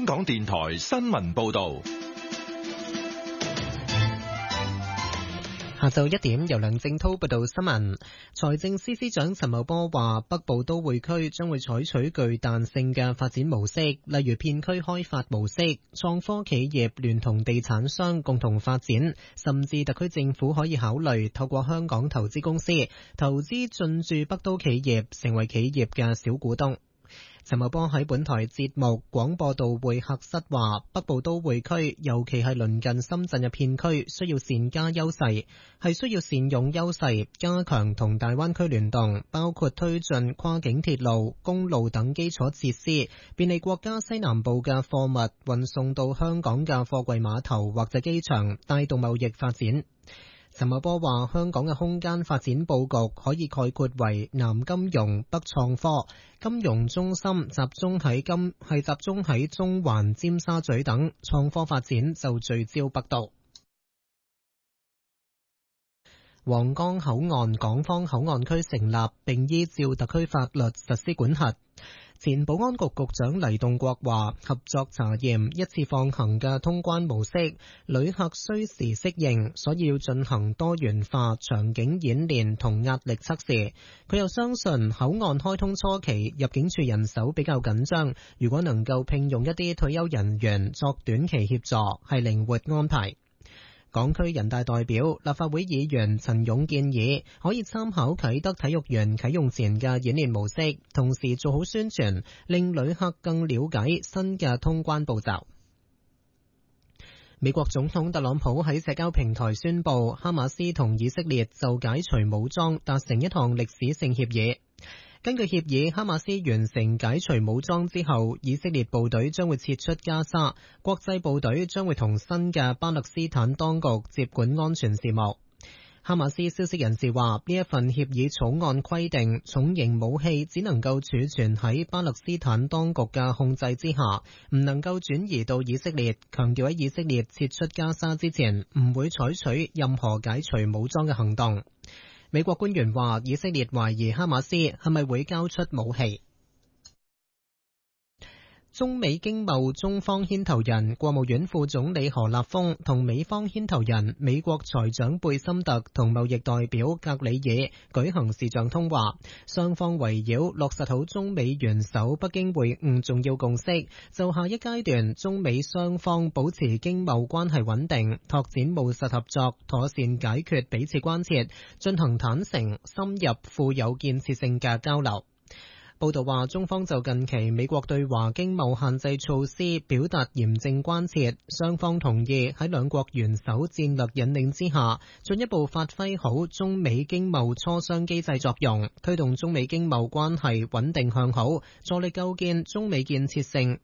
港電台新聞報道。 下晝1點，由梁正濤報道新聞。財政司司長陳茂波話，北部都會區將會採取具彈性嘅發展模式，例如片區開發模式，創科企業聯同地產商共同發展，甚至特區政府可以考慮透過香港投資公司投資進駐北都企業，成為企業嘅小股東。陳茂波喺本台節目廣播道會客室話，北部都會區尤其係鄰近深圳嘅片區，需要善加優勢，係需要善用優勢，加強同大灣區聯動，包括推進跨境鐵路、公路等基礎設施，便利國家西南部嘅貨物運送到香港嘅貨櫃碼頭或者機場，帶動貿易發展。陳茂波話，香港嘅空間發展佈局可以概括為南金融、北創科，金融中心集中喺中環、尖沙咀等，創科發展就聚焦北都。皇崗口岸港方口岸區成立，並依照特區法律實施管轄。前保安局局長黎棟國話，合作查驗一次放行嘅通關模式，旅客需時適應，所以要進行多元化場景演練同壓力測試。佢又相信口岸開通初期入境處人手比較緊張，如果能夠聘用一啲退休人員作短期協助，係靈活安排。港區人大代表、立法會議員陳勇建議可以參考啟德體育園啟用前嘅演練模式，同時做好宣傳，令旅客更了解新嘅通關步驟。美國總統特朗普喺社交平台宣布，哈馬斯同以色列就解除武裝達成一項歷史性協議。根據協議，哈馬斯完成解除武裝之後，以色列部隊將會撤出加沙，國際部隊將會同新嘅巴勒斯坦當局接管安全事務。哈馬斯消息人士話，呢一份協議草案規定，重型武器只能夠儲存喺巴勒斯坦當局嘅控制之下，唔能夠轉移到以色列，強調喺以色列撤出加沙之前，唔會採取任何解除武裝嘅行動。美國官員話，以色列懷疑哈馬斯係咪會交出武器。中美經貿中方牽頭人國務院副總理何立峰同美方牽頭人美國財長貝森特同貿易代表格里爾舉行視像通話，雙方圍繞落實好中美元首北京會晤重要共識，就下一階段中美雙方保持經貿關係穩定，拓展務實合作，妥善解決彼此關切，進行坦誠、深入、富有建設性嘅交流。報道話，中方就近期美國對華經貿限制措施表達嚴正關切，雙方同意喺兩國元首戰略引領之下，進一步發揮好中美經貿磋商機制作用，推動中美經貿關係穩定向好，助力構建中美建設性、